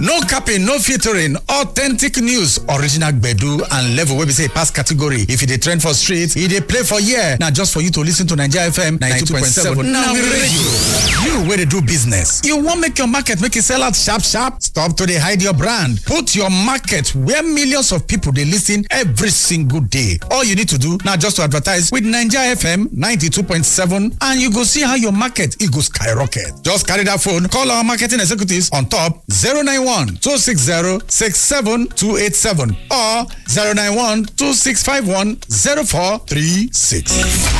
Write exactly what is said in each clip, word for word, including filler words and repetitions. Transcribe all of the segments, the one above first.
No capping, no filtering, authentic news, original gbedu and level wey be say pass category. If you dey trend for street, e dey play for here. Now just for you to listen to Naija F M ninety-two point seven. Now we radio. You wey dey do business, you wan make your market make e sell out sharp sharp? Stop to dey hide your brand. Put your market where millions of people dey listen every single day. All you need to do now just to advertise with Naija F M ninety-two point seven and you go see how your market e go skyrocket. Just carry that phone, call our marketing executives on top zero nine one two six zero six seven two eight seven or zero nine one two six five one zero four three six.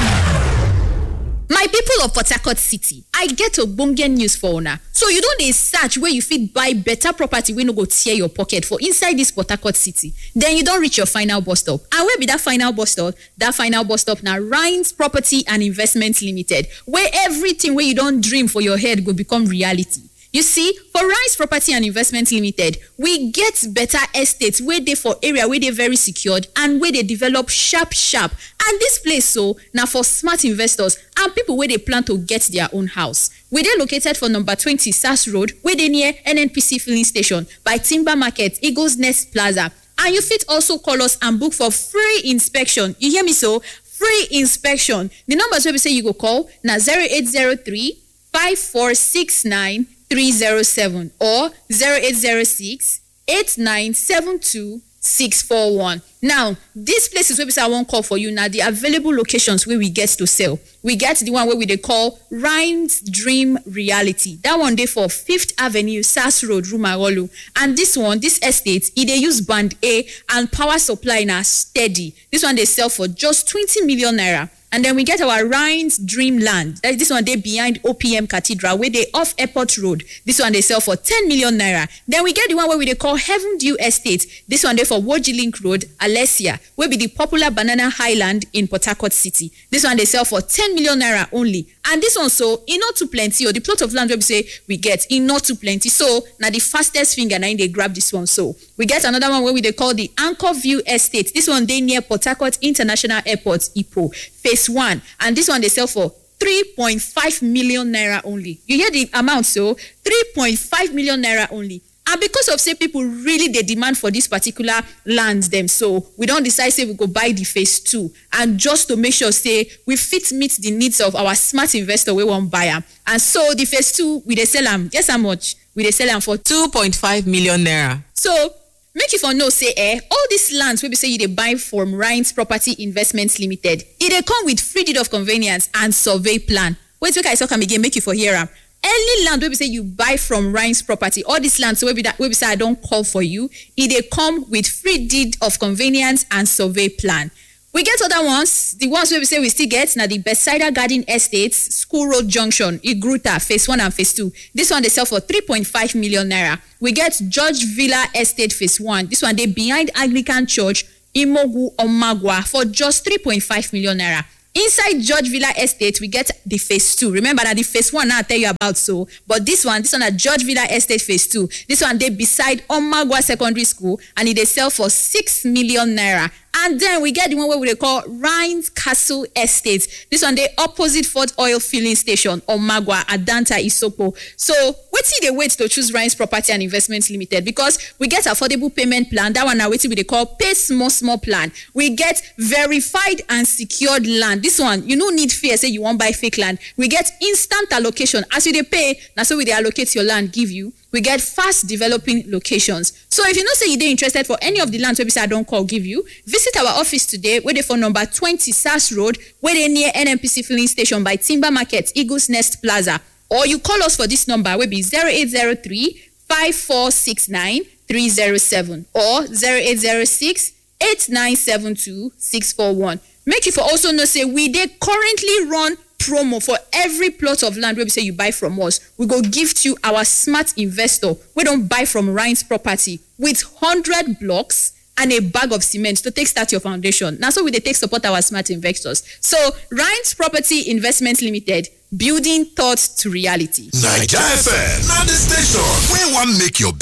My people of Port Harcourt City, I get ogbonge news for una. So you don't dey search where you fit buy better property wey no go tear your pocket for inside this Port Harcourt City. Then you don't reach your final bus stop. And where be that final bus stop? That final bus stop na Rhines Property and Investment Limited, where everything where you don't dream for your head go become reality. You see, for Rhines Property and Investment Limited, we get better estates where they for area where they very secured and where they develop sharp sharp. And this place so now for smart investors and people where they plan to get their own house. We they located for number twenty Sass Road, where they near N N P C filling station by Timber Market, Eagles Nest Plaza. And you fit also call us and book for free inspection. You hear me so? Free inspection. The numbers where we say you go call now zero eight zero three five four six nine three zero seven or zero eight zero six eight nine seven two six four one. Now, these places where we say I won't call for you now, the available locations where we get to sell. We get the one where we they call Rhines Dream Reality. That one day for Fifth Avenue, Sass Road, Rumagolu. And this one, this estate, it they use band A and power supply now steady. This one they sell for just twenty million naira. And then we get our Rhines Dreamland. That this one they behind O P M Cathedral, where they off Airport Road. This one they sell for ten million naira. Then we get the one where we they call Heaven Dew Estate. This one they for Woji Link Road, Alessia, where be the popular Banana Highland in Port Harcourt City. This one they sell for ten million naira only. And this one so in not too plenty, or the plot of land where we say we get in not too plenty. So now the fastest finger now they grab this one. So we get another one where we they call the Anchor View Estate. This one they near Port Harcourt International Airport, Ipo. Phase one, and this one they sell for three point five million naira only. You hear the amount, so three point five million naira only. And because of say people really they demand for this particular lands them, so we don't decide say we go buy the phase two, and just to make sure say we fit meet the needs of our smart investor we want buyer. And so the phase two we they sell them. Guess how much? We they sell them for two point five million naira. So make you for no say eh, all these lands wey be say you dey buy from Rhines Property Investments Limited, e dey come with free deed of convenience and survey plan. Wait make I talk am again, make you for hear am. Any land wey be say you buy from Rhines Property, all these lands wey be that wey be say I don't call for you, e dey come with free deed of convenience and survey plan. We get other ones, the ones where we say we still get now the Bethsaida Garden Estates, School Road Junction, Igruta, phase one and phase two. This one they sell for three point five million naira. We get George Villa Estate phase one. This one they behind Anglican Church, Imogu Omagwa for just three point five million naira. Inside George Villa Estate, we get the phase two. Remember that the phase one now I tell you about so, but this one, this one at George Villa Estate phase two. This one they beside Omagwa Secondary School, and it they sell for six million naira. And then we get the one where we call Rhines Castle Estate. This one they opposite Fort Oil Filling Station, Omagwa, Adanta, Isopo. So waiting they wait to choose Rhines Property and Investments Limited, because we get affordable payment plan. That one now waiting we they call pay small small plan. We get verified and secured land. This one you no need fear say you won't buy fake land. We get instant allocation as you they pay. Now so we they allocate your land give you. We get fast developing locations. So if you know say you're interested for any of the lands where we say I don't call give you, visit our office today where they for number twenty Sass Road, where they near N N P C filling station by Timber Market, Eagles Nest Plaza. Or you call us for this number where be zero eight zero three five four six nine three zero seven or zero eight zero six eight nine seven two six four one. Make you for also know say we they currently run promo for every plot of land where we say you buy from us. We go gift you our smart investor. We don't buy from Rhines Property with one hundred blocks and a bag of cement to take start your foundation. Now so we they take support our smart investors. So Rhines Property Investment Limited, building thoughts to reality. Naija F M, now the station where one make your